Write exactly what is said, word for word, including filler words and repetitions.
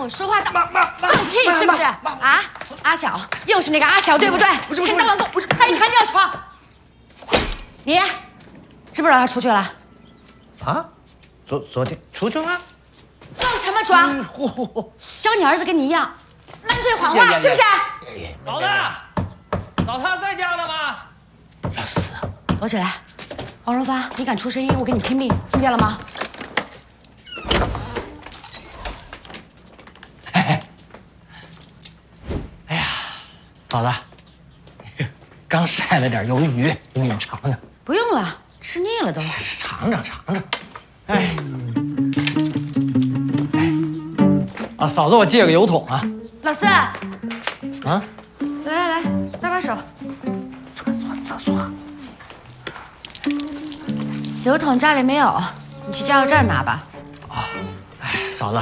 伙说话放屁是不是？啊，阿晓，又是那个阿晓，对不对？ 不是，不是， 天到晚跟我他一看就要闯。你知不知道他出去了？ 啊，昨昨天出去了？ 装什么装？教你儿子跟你一样，满嘴谎话，是不是？ 嫂子，嫂子在家呢吗？ 要死！ 罗起来，王荣发，你敢出声音，我跟你拼命，听见了吗？ 哎呀，嫂子，刚晒了点鱿鱼，给你们尝尝。 不用了，吃腻了都。 是是，尝尝尝尝。哎，哎，啊，嫂子，我借个油桶啊。 老四， 啊， 来来来，搭把手。 厕所厕所。 油桶家里没有，你去加油站拿吧。